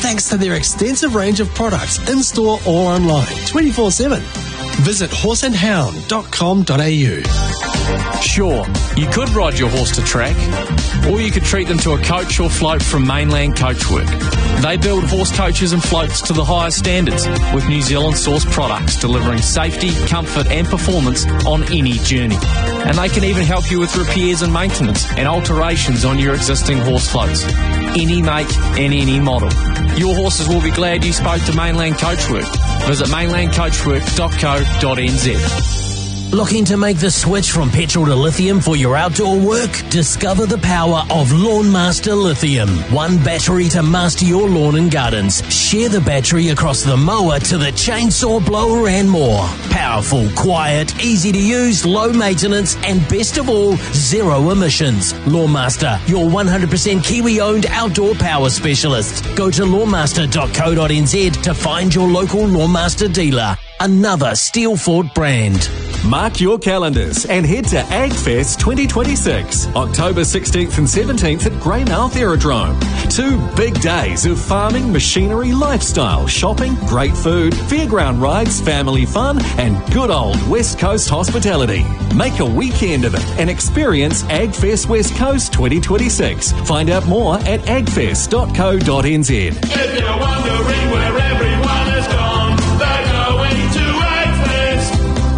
thanks to their extensive range of products in-store or online, 24/7. Visit horseandhound.com.au. Sure, you could ride your horse to track, or you could treat them to a coach or float from Mainland Coachwork. They build horse coaches and floats to the highest standards with New Zealand-sourced products delivering safety, comfort and performance on any journey. And they can even help you with repairs and maintenance and alterations on your existing horse floats. Any make and any model. Your horses will be glad you spoke to Mainland Coachwork. Visit mainlandcoachwork.co.nz. Looking to make the switch from petrol to lithium for your outdoor work? Discover the power of Lawnmaster Lithium. One battery to master your lawn and gardens. Share the battery across the mower to the chainsaw blower and more. Powerful, quiet, easy to use, low maintenance, and best of all, zero emissions. Lawnmaster, your 100% Kiwi-owned outdoor power specialist. Go to lawnmaster.co.nz to find your local Lawnmaster dealer. Another Steelfort brand. Mark your calendars and head to AgFest 2026, October 16th and 17th at Greymouth Aerodrome. 2 big days of farming, machinery, lifestyle, shopping, great food, fairground rides, family fun, and good old West Coast hospitality. Make a weekend of it and experience AgFest West Coast 2026. Find out more at agfest.co.nz. If you're wondering where everyone has gone, they're going to AgFest.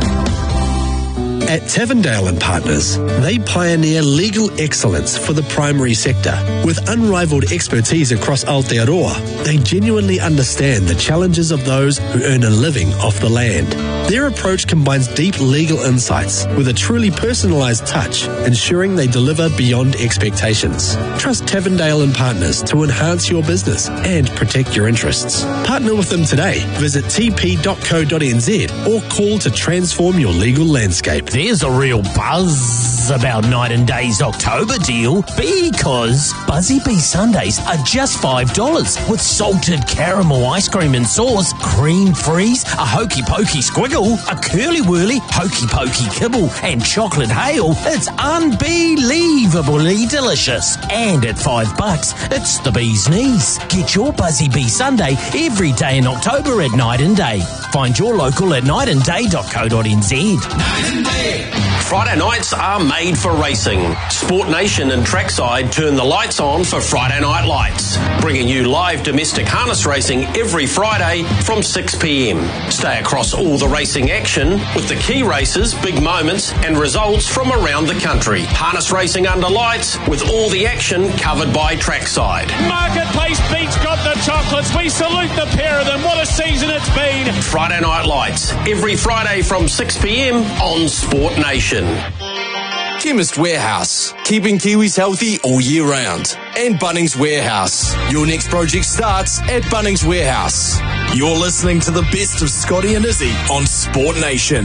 At Tavendale and Partners, they pioneer legal excellence for the primary sector. With unrivaled expertise across Aotearoa, they genuinely understand the challenges of those who earn a living off the land. Their approach combines deep legal insights with a truly personalised touch, ensuring they deliver beyond expectations. Trust Tavendale and Partners to enhance your business and protect your interests. Partner with them today. Visit tp.co.nz or call to transform your legal landscape. There's a real buzz about Night and Day's October deal because Buzzy Bee Sundays are just $5 with salted caramel ice cream and sauce, cream freeze, a hokey pokey squiggle, a curly whirly hokey pokey kibble and chocolate hail. It's unbelievably delicious. And at $5, it's the bee's knees. Get your Buzzy Bee Sunday every day in October at Night and Day. Find your local at nightandday.co.nz. Night and Day. Friday nights are made for racing. Sport Nation and Trackside turn the lights on for Friday Night Lights, bringing you live domestic harness racing every Friday from 6 p.m. Stay across all the racing action with the key races, big moments and results from around the country. Harness racing under lights with all the action covered by Trackside. Marketplace Beats got the chocolates. We salute the pair of them. What a season it's been. Friday Night Lights, every Friday from 6 p.m. on Sport Nation. Chemist Warehouse, keeping Kiwis healthy all year round. And Bunnings Warehouse. Your next project starts at Bunnings Warehouse. You're listening to the best of Scotty and Izzy on Sport Nation.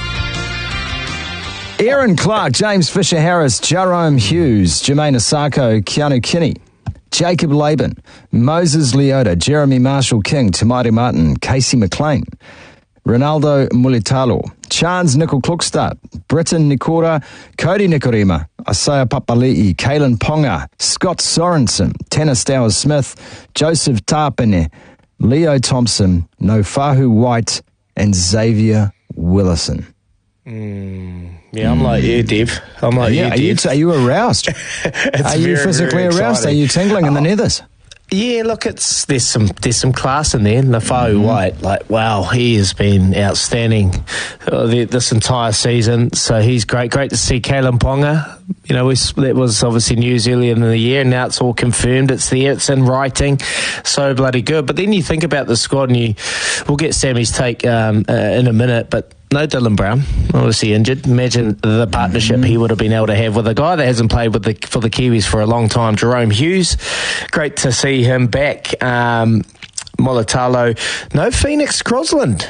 Aaron Clark, James Fisher-Harris, Jerome Hughes, Jermaine Asako, Keanu Kinney, Jacob Laban, Moses Leota, Jeremy Marshall-King, Tamari Martin, Casey McLean, Ronaldo Mulitalo, Chance Nicol Klukstad, Britton Nikora, Cody Nikorima, Asaya Papali'i, Kalen Ponga, Scott Sorensen, Tanner Stowers-Smith, Joseph Tapene, Leo Thompson, Nofahu White, and Xavier Willison. Yeah, I'm like you, Dev. I'm like you, Dev. Are you aroused? Are you physically aroused? Are you tingling in the nethers? Yeah, look, there's some class in there. Nafau White, like, wow, he has been outstanding this entire season. So he's great. Great to see Kalen Ponga. You know, that was obviously news earlier in the year, and now it's all confirmed. It's there. It's in writing. So bloody good. But then you think about the squad, and we'll get Sammy's take in a minute, but no Dylan Brown, obviously injured. Imagine the partnership he would have been able to have with a guy that hasn't played for the Kiwis for a long time, Jerome Hughes. Great to see him back. Molitalo. No Phoenix Crosland.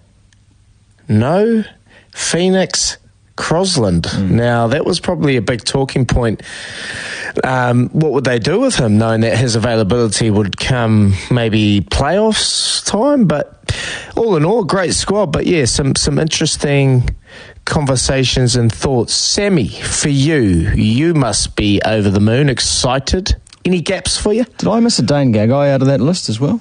No Phoenix Crosland. Now, that was probably a big talking point. What would they do with him, knowing that his availability would come maybe playoffs time? But all in all, great squad. But yeah, some interesting conversations and thoughts. Sammy, for you must be over the moon, excited. Any gaps for you? Did I miss a Dane Gagai out of that list as well?